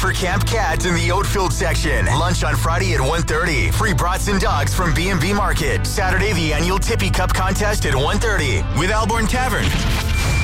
for Camp Cat in the Oatfield section. Lunch on Friday at 1:30. Free brats and dogs from B&B Market. Saturday, the annual Tippy Cup contest at 1:30 with Alborn Tavern.